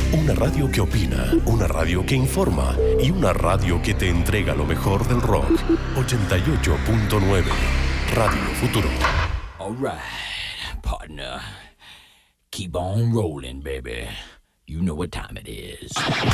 Una radio que opina, una radio que informa y una radio que te entrega lo mejor del rock. 88.9 Radio Futuro. All right, partner. Keep on rolling, baby. You know what time it is.